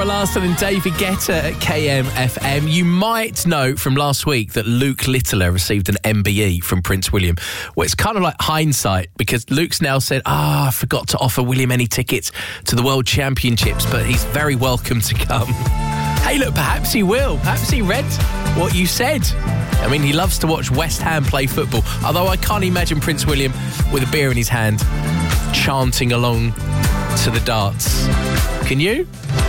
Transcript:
Larson and David Guetta at KMFM. You might know from last week that Luke Littler received an MBE from Prince William. Well, it's kind of like hindsight because Luke's now said, I forgot to offer William any tickets to the World Championships, but he's very welcome to come. Hey, look, perhaps he will. Perhaps he read what you said. I mean, he loves to watch West Ham play football, although I can't imagine Prince William with a beer in his hand chanting along to the darts. Can you?